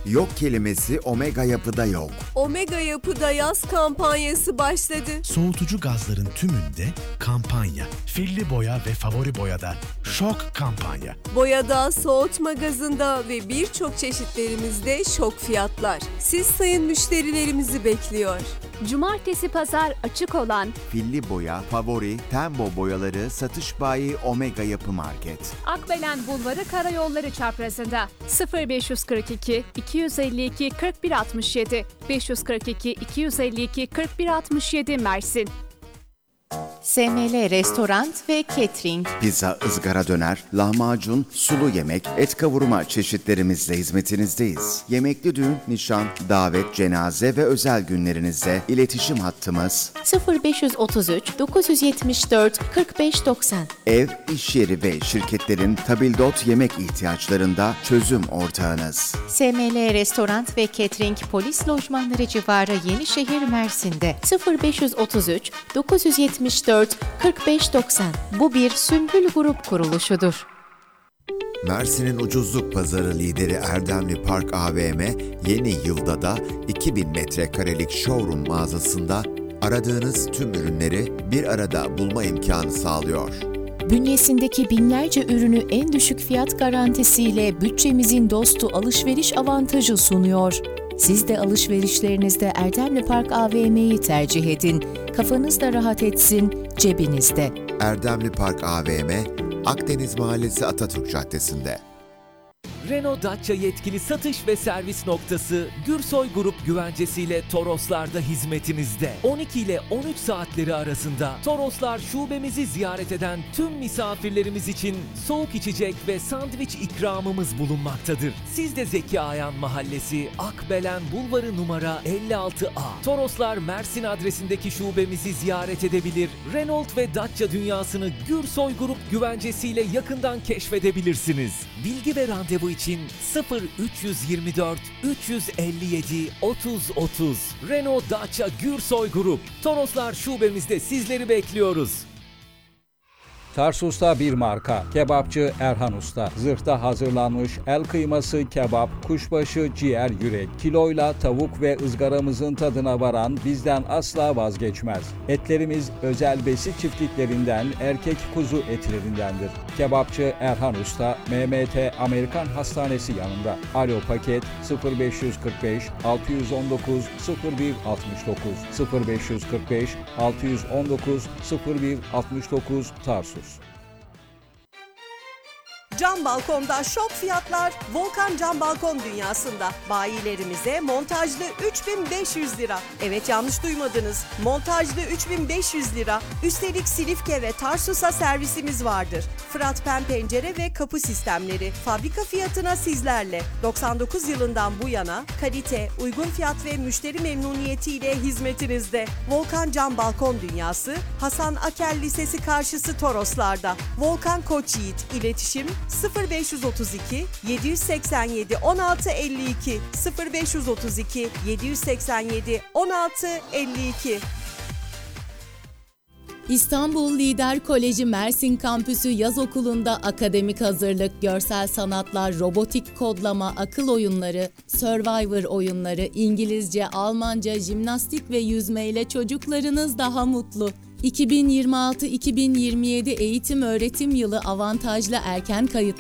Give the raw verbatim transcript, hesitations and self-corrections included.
Yok kelimesi Omega Yapı'da yok. Omega Yapı'da yaz kampanyası başladı. Soğutucu gazların tümünde kampanya. Filli boya ve favori boyada şok kampanya. Boyada, soğutma gazında ve birçok çeşitlerimizde şok fiyatlar. Siz sayın müşterilerimizi bekliyor. Cumartesi pazar açık olan Filli boya, favori, tembo boyaları satış bayi Omega Yapı Market. Akbelen Bulvarı Karayolları çaprazında sıfır beş kırk iki iki yüz elli iki kırk bir altmış yedi beş kırk iki iki yüz elli iki kırk bir altmış yedi Mersin. S M L Restoran ve Catering. Pizza, ızgara döner, lahmacun, sulu yemek, et kavurma çeşitlerimizle hizmetinizdeyiz. Yemekli düğün, nişan, davet, cenaze ve özel günlerinizde iletişim hattımız sıfır beş otuz üç dokuz yetmiş dört kırk beş doksan. Ev, iş yeri ve şirketlerin tabildot yemek ihtiyaçlarında çözüm ortağınız. S M L Restoran ve Catering Polis Lojmanları civarı Yenişehir, Mersin'de sıfır beş otuz üç dokuz yetmiş dört kırk beş doksan. Bu bir Sümbül Grup kuruluşudur. Mersin'in ucuzluk pazarı lideri Erdemli Park A V M, yeni yılda da iki bin metrekarelik showroom mağazasında aradığınız tüm ürünleri bir arada bulma imkanı sağlıyor. Bünyesindeki binlerce ürünü en düşük fiyat garantisiyle bütçemizin dostu alışveriş avantajı sunuyor. Siz de alışverişlerinizde Erdemli Park A V M'yi tercih edin. Kafanız da rahat etsin, cebinizde. Erdemli Park A V M, Akdeniz Mahallesi Atatürk Caddesi'nde. Renault Dacia yetkili satış ve servis noktası Gürsoy Grup güvencesiyle Toroslar'da hizmetinizde. on iki ile on üç saatleri arasında Toroslar şubemizi ziyaret eden tüm misafirlerimiz için soğuk içecek ve sandviç ikramımız bulunmaktadır. Siz de Zeki Ayan Mahallesi, Akbelen Bulvarı numara elli altı A. Toroslar Mersin adresindeki şubemizi ziyaret edebilir. Renault ve Dacia dünyasını Gürsoy Grup güvencesiyle yakından keşfedebilirsiniz. Bilgi ve randevu için sıfır üç yirmi dört üç yüz elli yedi otuz otuz. Renault Dacia Gürsoy Grup. Toroslar şubemizde sizleri bekliyoruz. Tarsus'ta bir marka. Kebapçı Erhan Usta. Zırhta hazırlanmış el kıyması, kebap, kuşbaşı, ciğer, yürek. Kiloyla tavuk ve ızgaramızın tadına varan bizden asla vazgeçmez. Etlerimiz özel besi çiftliklerinden erkek kuzu etlerindendir. Kebapçı Erhan Usta, M M T Amerikan Hastanesi yanında. Alo paket sıfır beş kırk beş altı yüz on dokuz sıfır bir altmış dokuz sıfır beş kırk beş altı yüz on dokuz sıfır bir altmış dokuz Tarsus. Cam balkonda şok fiyatlar Volkan Cam Balkon Dünyası'nda. Bayilerimize montajlı üç bin beş yüz lira. Evet, yanlış duymadınız. Montajlı üç bin beş yüz lira. Üstelik Silifke ve Tarsus'a servisimiz vardır. Fırat Pen pencere ve kapı sistemleri fabrika fiyatına sizlerle. doksan dokuz yılından bu yana kalite, uygun fiyat ve müşteri memnuniyetiyle hizmetinizde. Volkan Cam Balkon Dünyası, Hasan Akel Lisesi karşısı Toroslar'da. Volkan Koçyiğit, iletişim sıfır beş otuz iki yedi seksen yedi on altı elli iki sıfır beş otuz iki yedi seksen yedi on altı elli iki. İstanbul Lider Koleji Mersin Kampüsü Yaz Okulu'nda akademik hazırlık, görsel sanatlar, robotik kodlama, akıl oyunları, Survivor oyunları, İngilizce, Almanca, jimnastik ve yüzme ile çocuklarınız daha mutlu. iki bin yirmi altı iki bin yirmi yedi eğitim öğretim yılı avantajlı erken kayıt